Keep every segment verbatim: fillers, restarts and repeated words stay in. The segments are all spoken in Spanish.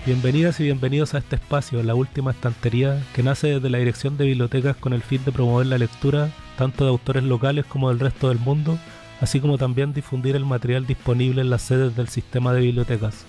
Bienvenidas y bienvenidos a este espacio, la última estantería, que nace desde la Dirección de Bibliotecas con el fin de promover la lectura tanto de autores locales como del resto del mundo, así como también difundir el material disponible en las sedes del sistema de bibliotecas.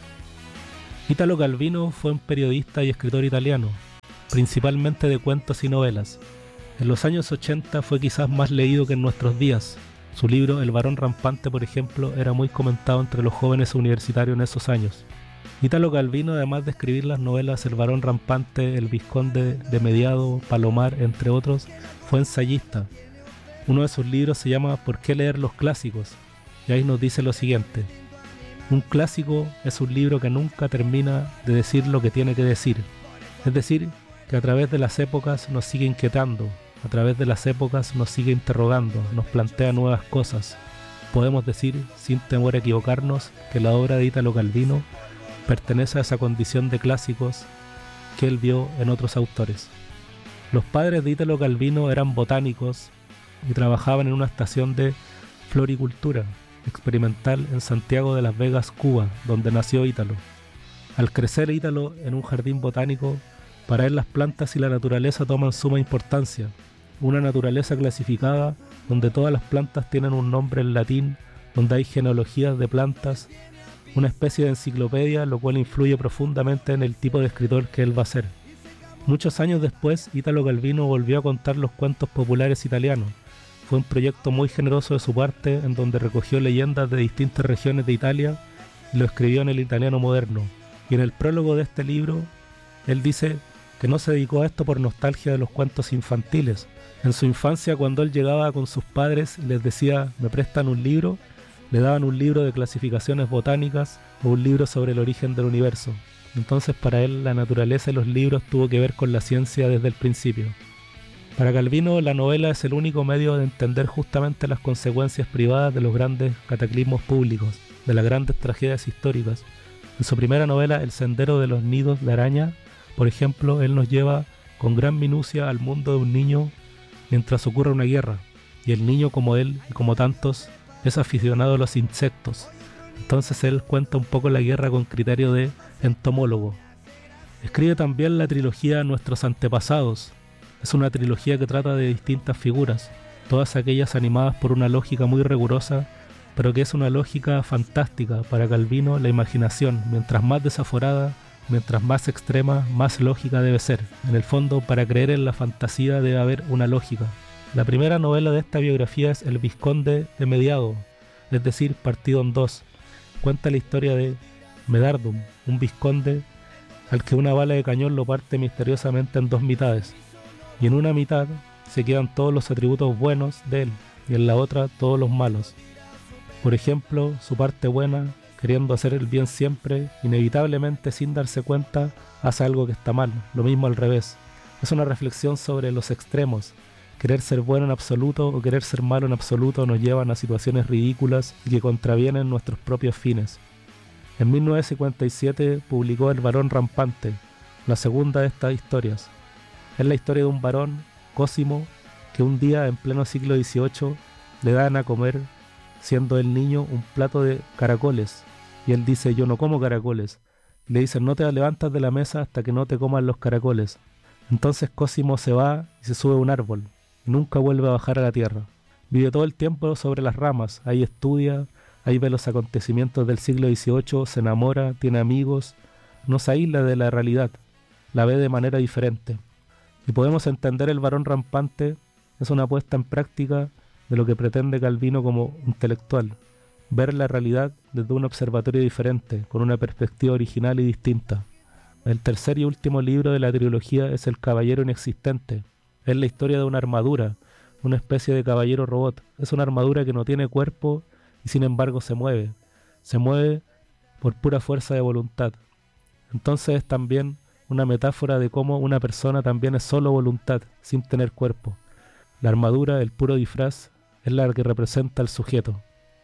Italo Calvino fue un periodista y escritor italiano, principalmente de cuentos y novelas. En los años ochenta fue quizás más leído que en nuestros días. Su libro El varón rampante, por ejemplo, era muy comentado entre los jóvenes universitarios en esos años. Italo Calvino, además de escribir las novelas El varón rampante, El vizconde de Mediado, Palomar, entre otros, fue ensayista. Uno de sus libros se llama ¿Por qué leer los clásicos? Y ahí nos dice lo siguiente: un clásico es un libro que nunca termina de decir lo que tiene que decir. Es decir, que a través de las épocas nos sigue inquietando, a través de las épocas nos sigue interrogando, nos plantea nuevas cosas. Podemos decir, sin temor a equivocarnos, que la obra de Italo Calvino pertenece a esa condición de clásicos que él vio en otros autores. Los padres de Italo Calvino eran botánicos y trabajaban en una estación de floricultura experimental en Santiago de las Vegas, Cuba, donde nació Italo. Al crecer Italo en un jardín botánico, para él las plantas y la naturaleza toman suma importancia. Una naturaleza clasificada donde todas las plantas tienen un nombre en latín, donde hay genealogías de plantas, una especie de enciclopedia, lo cual influye profundamente en el tipo de escritor que él va a ser. Muchos años después, Italo Calvino volvió a contar los cuentos populares italianos. Fue un proyecto muy generoso de su parte, en donde recogió leyendas de distintas regiones de Italia y lo escribió en el italiano moderno. Y en el prólogo de este libro, él dice que no se dedicó a esto por nostalgia de los cuentos infantiles. En su infancia, cuando él llegaba con sus padres y les decía, ¿me prestan un libro?, le daban un libro de clasificaciones botánicas o un libro sobre el origen del universo. Entonces para él la naturaleza y los libros tuvo que ver con la ciencia desde el principio. Para Calvino la novela es el único medio de entender justamente las consecuencias privadas de los grandes cataclismos públicos, de las grandes tragedias históricas. En su primera novela, El sendero de los nidos de araña, por ejemplo, él nos lleva con gran minucia al mundo de un niño mientras ocurre una guerra, y el niño, como él y como tantos, es aficionado a los insectos. Entonces él cuenta un poco la guerra con criterio de entomólogo. Escribe también la trilogía Nuestros antepasados. Es una trilogía que trata de distintas figuras, todas aquellas animadas por una lógica muy rigurosa, pero que es una lógica fantástica. Para Calvino, la imaginación, mientras más desaforada, mientras más extrema, más lógica debe ser. En el fondo, para creer en la fantasía debe haber una lógica. La primera novela de esta biografía es El vizconde de Mediado, es decir, partido en dos. Cuenta la historia de Medardum, un vizconde al que una bala de cañón lo parte misteriosamente en dos mitades, y en una mitad se quedan todos los atributos buenos de él, y en la otra todos los malos. Por ejemplo, su parte buena, queriendo hacer el bien siempre, inevitablemente sin darse cuenta, hace algo que está mal, lo mismo al revés. Es una reflexión sobre los extremos. Querer ser bueno en absoluto o querer ser malo en absoluto nos llevan a situaciones ridículas y que contravienen nuestros propios fines. En mil novecientos cincuenta y siete publicó El varón rampante, la segunda de estas historias. Es la historia de un varón, Cosimo, que un día en pleno siglo dieciocho le dan a comer, siendo el niño, un plato de caracoles. Y él dice, yo no como caracoles. Le dicen, no te levantas de la mesa hasta que no te coman los caracoles. Entonces Cosimo se va y se sube a un árbol. Nunca vuelve a bajar a la tierra. Vive todo el tiempo sobre las ramas, ahí estudia, ahí ve los acontecimientos del siglo dieciocho, se enamora, tiene amigos, no se aísla de la realidad, la ve de manera diferente. Y podemos entender El varón rampante, es una puesta en práctica de lo que pretende Calvino como intelectual, ver la realidad desde un observatorio diferente, con una perspectiva original y distinta. El tercer y último libro de la trilogía es El caballero inexistente. Es la historia de una armadura, una especie de caballero robot. Es una armadura que no tiene cuerpo y sin embargo se mueve. Se mueve por pura fuerza de voluntad. Entonces es también una metáfora de cómo una persona también es solo voluntad, sin tener cuerpo. La armadura, el puro disfraz, es la que representa al sujeto.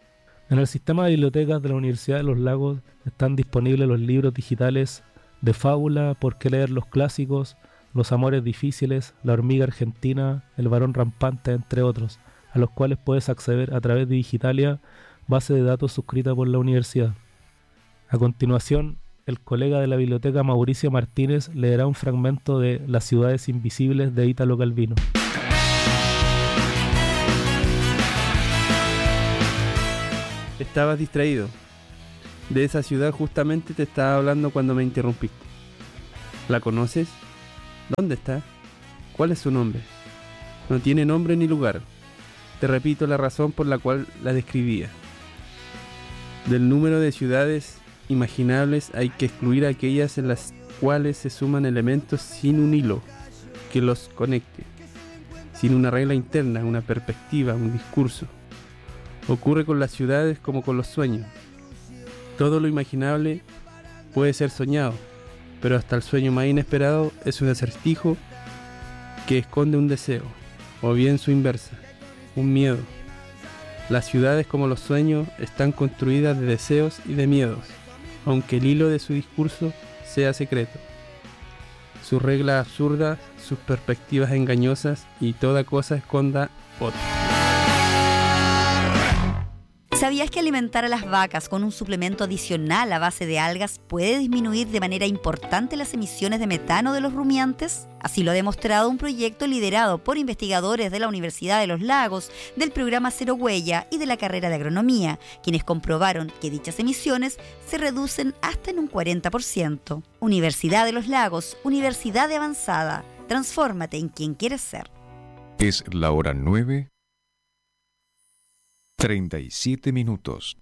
En el sistema de bibliotecas de la Universidad de los Lagos están disponibles los libros digitales de fábula, Por qué leer los clásicos, Los amores difíciles, La hormiga argentina, El varón rampante, entre otros, a los cuales puedes acceder a través de Digitalia, base de datos suscrita por la universidad. A continuación, el colega de la biblioteca Mauricio Martínez leerá un fragmento de Las ciudades invisibles de Ítalo Calvino. Estabas distraído. De esa ciudad justamente te estaba hablando cuando me interrumpiste. ¿La conoces? ¿Dónde está? ¿Cuál es su nombre? No tiene nombre ni lugar. Te repito la razón por la cual la describía. Del número de ciudades imaginables hay que excluir aquellas en las cuales se suman elementos sin un hilo que los conecte, sin una regla interna, una perspectiva, un discurso. Ocurre con las ciudades como con los sueños. Todo lo imaginable puede ser soñado, pero hasta el sueño más inesperado es un acertijo que esconde un deseo, o bien su inversa, un miedo. Las ciudades como los sueños están construidas de deseos y de miedos, aunque el hilo de su discurso sea secreto. Sus reglas absurdas, sus perspectivas engañosas y toda cosa esconda otra. ¿Sabías que alimentar a las vacas con un suplemento adicional a base de algas puede disminuir de manera importante las emisiones de metano de los rumiantes? Así lo ha demostrado un proyecto liderado por investigadores de la Universidad de los Lagos, del programa Cero Huella y de la carrera de Agronomía, quienes comprobaron que dichas emisiones se reducen hasta en un cuarenta por ciento. Universidad de los Lagos, Universidad de Avanzada. Transfórmate en quien quieres ser. Es la hora nueve, treinta y siete minutos.